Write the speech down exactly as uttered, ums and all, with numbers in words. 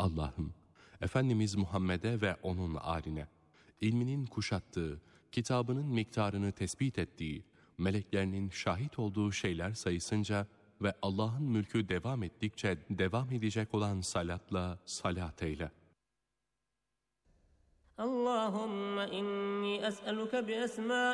Allah'ım, Efendimiz Muhammed'e ve onun âline, ilminin kuşattığı, kitabının miktarını tespit ettiği, meleklerinin şahit olduğu şeyler sayısınca ve Allah'ın mülkü devam ettikçe devam edecek olan salatla salat eyle. اللهم إني أسألك بأسمائك